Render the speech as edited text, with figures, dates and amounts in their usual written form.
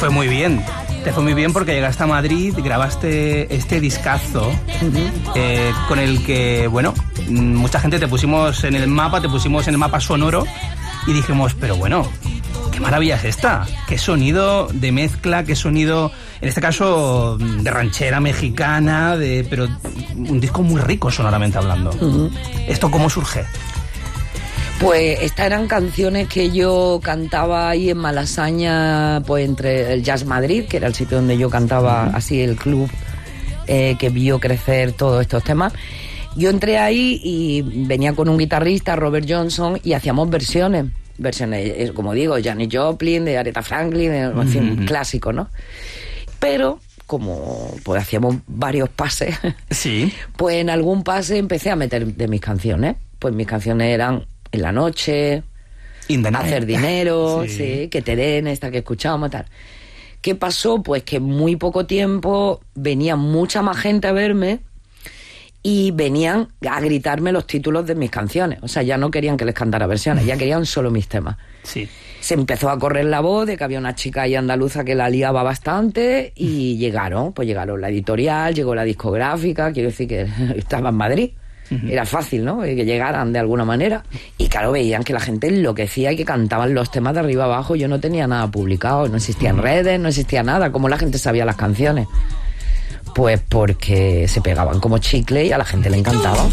fue muy bien. Te fue muy bien porque llegaste a Madrid, grabaste este discazo con el que, bueno, mucha gente te pusimos en el mapa sonoro y dijimos, pero bueno, qué maravilla es esta, qué sonido de mezcla, qué sonido, en este caso, de ranchera mexicana, pero un disco muy rico sonoramente hablando. ¿Esto cómo surge? Pues estas eran canciones que yo cantaba ahí en Malasaña, pues entre el Jazz Madrid, que era el sitio donde yo cantaba, así el club que vio crecer todos estos temas. Yo entré ahí y venía con un guitarrista, Robert Johnson, y hacíamos versiones, como digo, Janis Joplin, de Aretha Franklin, así, un clásico, ¿no? Pero como pues hacíamos varios pases, sí, pues en algún pase empecé a meter de mis canciones. Pues mis canciones eran En la noche, Hacer dinero, sí, Que te den, esta que escuchábamos, tal. ¿Qué pasó? Pues que en muy poco tiempo venía mucha más gente a verme y venían a gritarme los títulos de mis canciones. O sea, ya no querían que les cantara versiones, ya querían solo mis temas. Sí. Se empezó a correr la voz de que había una chica ahí andaluza que la liaba bastante y llegaron la editorial, llegó la discográfica, quiero decir que estaba en Madrid. Era fácil, ¿no? Que llegaran de alguna manera. Y claro, veían que la gente enloquecía y que cantaban los temas de arriba abajo. Yo no tenía nada publicado, no existían redes, no existía nada. ¿Cómo la gente sabía las canciones? Pues porque se pegaban como chicle y a la gente le encantaba.